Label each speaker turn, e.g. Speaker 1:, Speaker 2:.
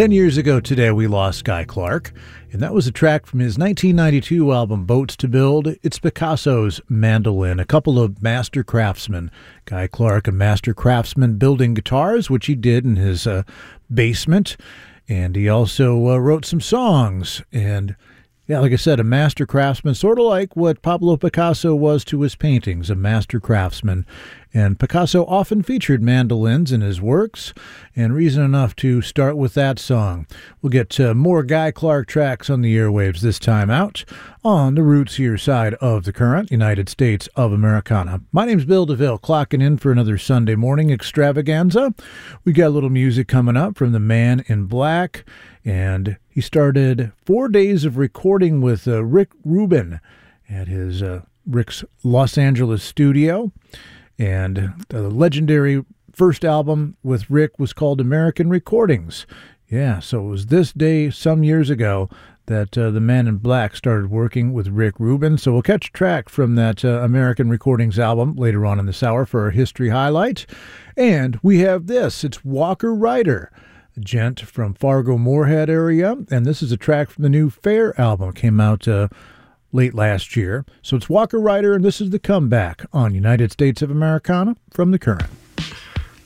Speaker 1: 10 years ago today, we lost Guy Clark, and that was a track from his 1992 album, Boats to Build. It's Picasso's Mandolin, a couple of master craftsmen. Guy Clark, a master craftsman building guitars, which he did in his basement, and he also wrote some songs, and yeah, like I said, a master craftsman, sort of like what Pablo Picasso was to his paintings, a master craftsman. And Picasso often featured mandolins in his works, and reason enough to start with that song. We'll get more Guy Clark tracks on the airwaves this time out on the Roots Here side of the current, United States of Americana. My name's Bill DeVille, clocking in for another Sunday morning extravaganza. We got a little music coming up from the Man in Black, and he started 4 days of recording with Rick Rubin at his Rick's Los Angeles studio. And the legendary first album with Rick was called American Recordings. Yeah, so it was this day some years ago that the Man in Black started working with Rick Rubin. So we'll catch a track from that American Recordings album later on in this hour for our history highlight. And we have this. It's Walker Ryder, a gent from Fargo-Moorhead area. And this is a track from the new Fair album. It came out late last year. So it's Walker Ryder, and this is The Comeback on United States of Americana from The Current.